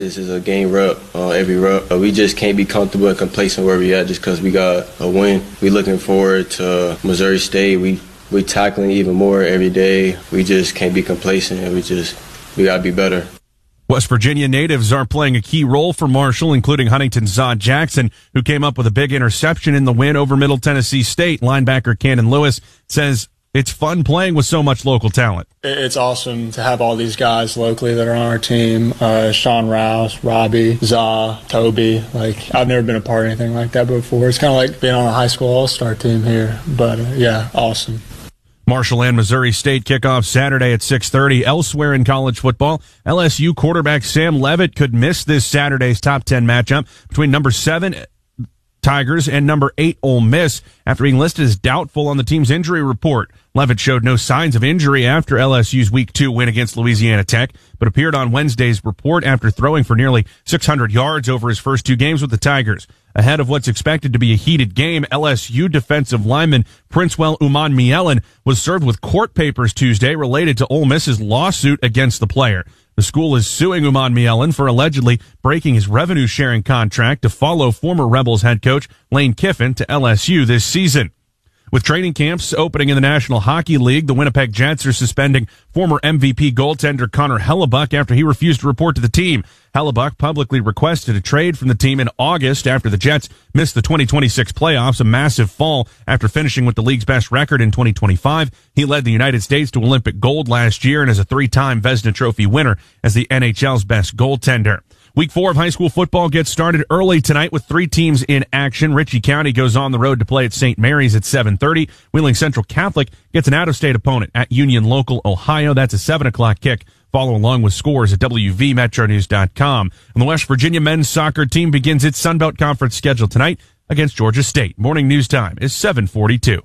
This is a game rep, every rep. We just can't be comfortable and complacent where we at just because we got a win. We looking forward to Missouri State. We tackling even more every day. We just can't be complacent, and we got to be better. West Virginia natives are playing a key role for Marshall, including Huntington's Zod Jackson, who came up with a big interception in the win over Middle Tennessee State. Linebacker Cannon Lewis says it's fun playing with so much local talent. It's awesome to have all these guys locally that are on our team. Sean Rouse, Robbie, Za, Toby. I've never been a part of anything like that before. It's kind of like being on a high school all-star team here. But, yeah, awesome. Marshall and Missouri State kick off Saturday at 6:30. Elsewhere in college football, LSU quarterback Sam Leavitt could miss this Saturday's top 10 matchup between number 7 Tigers and number 8 Ole Miss after being listed as doubtful on the team's injury report. Leavitt showed no signs of injury after LSU's Week 2 win against Louisiana Tech, but appeared on Wednesday's report after throwing for nearly 600 yards over his first 2 games with the Tigers. Ahead of what's expected to be a heated game, LSU defensive lineman Princewell Umanmielen was served with court papers Tuesday related to Ole Miss's lawsuit against the player. The school is suing Umanmielen for allegedly breaking his revenue-sharing contract to follow former Rebels head coach Lane Kiffin to LSU this season. With training camps opening in the National Hockey League, the Winnipeg Jets are suspending former MVP goaltender Connor Hellebuyck after he refused to report to the team. Hellebuyck publicly requested a trade from the team in August after the Jets missed the 2026 playoffs, a massive fall after finishing with the league's best record in 2025. He led the United States to Olympic gold last year and is a 3-time Vezina Trophy winner as the NHL's best goaltender. Week 4 of high school football gets started early tonight with 3 teams in action. Ritchie County goes on the road to play at St. Mary's at 7:30. Wheeling Central Catholic gets an out-of-state opponent at Union Local, Ohio. That's a 7 o'clock kick. Follow along with scores at WVMetroNews.com. And the West Virginia men's soccer team begins its Sunbelt Conference schedule tonight against Georgia State. Morning news time is 7:42.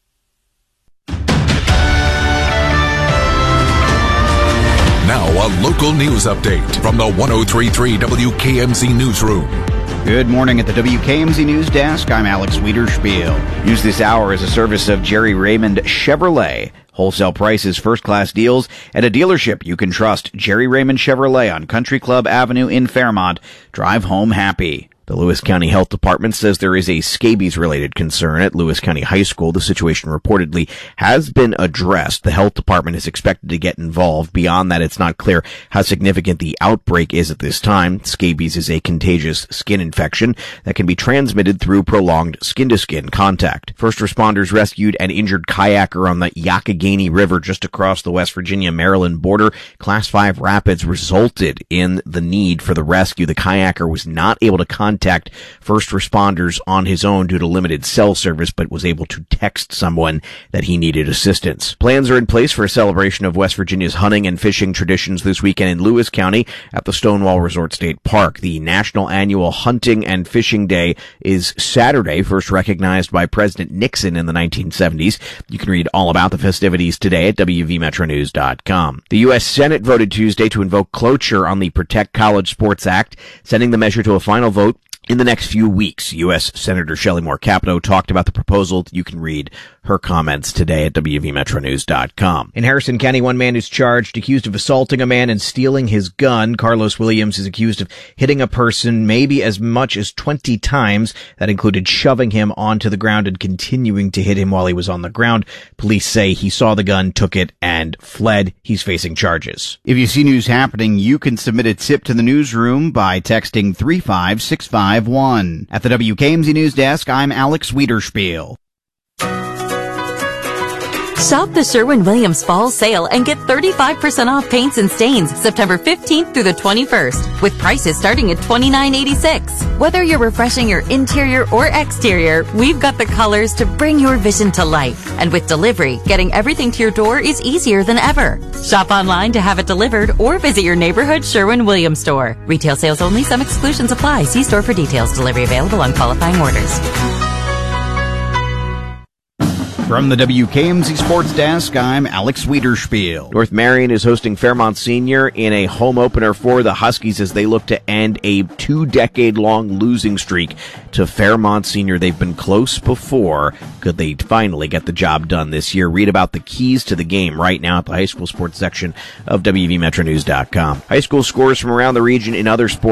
Now a local news update from the 103.3 WKMZ Newsroom. Good morning at the WKMZ News Desk. I'm Alex Wiederspiel. Use this hour as a service of Jerry Raymond Chevrolet. Wholesale prices, first-class deals, and a dealership you can trust. Jerry Raymond Chevrolet on Country Club Avenue in Fairmont. Drive home happy. The Lewis County Health Department says there is a scabies-related concern at Lewis County High School. The situation reportedly has been addressed. The health department is expected to get involved. Beyond that, it's not clear how significant the outbreak is at this time. Scabies is a contagious skin infection that can be transmitted through prolonged skin-to-skin contact. First responders rescued an injured kayaker on the Youghiogheny River just across the West Virginia-Maryland border. Class 5 rapids resulted in the need for the rescue. The kayaker was not able to contact first responders on his own due to limited cell service, but was able to text someone that he needed assistance. Plans are in place for a celebration of West Virginia's hunting and fishing traditions this weekend in Lewis County at the Stonewall Resort State Park. The National Annual Hunting and Fishing Day is Saturday, first recognized by President Nixon in the 1970s. You can read all about the festivities today at WVMetroNews.com. The U.S. Senate voted Tuesday to invoke cloture on the Protect College Sports Act, sending the measure to a final vote in the next few weeks. U.S. Senator Shelley Moore Capito talked about the proposal. You can read her comments today at WVMetroNews.com. In Harrison County, one man is charged, accused of assaulting a man and stealing his gun. Carlos Williams is accused of hitting a person maybe as much as 20 times. That included shoving him onto the ground and continuing to hit him while he was on the ground. Police say he saw the gun, took it, and fled. He's facing charges. If you see news happening, you can submit a tip to the newsroom by texting 35651. At the WKMZ News Desk, I'm Alex Wiederspiel. Shop the Sherwin-Williams Fall Sale and get 35% off paints and stains September 15th through the 21st, with prices starting at $29.86. Whether you're refreshing your interior or exterior, we've got the colors to bring your vision to life. And with delivery, getting everything to your door is easier than ever. Shop online to have it delivered or visit your neighborhood Sherwin-Williams store. Retail sales only. Some exclusions apply. See store for details. Delivery available on qualifying orders. From the WKMZ Sports Desk, I'm Alex Wiederspiel. North Marion is hosting Fairmont Senior in a home opener for the Huskies as they look to end a 2-decade-long losing streak to Fairmont Senior. They've been close before. Could they finally get the job done this year? Read about the keys to the game right now at the high school sports section of WVMetroNews.com. High school scores from around the region in other sports.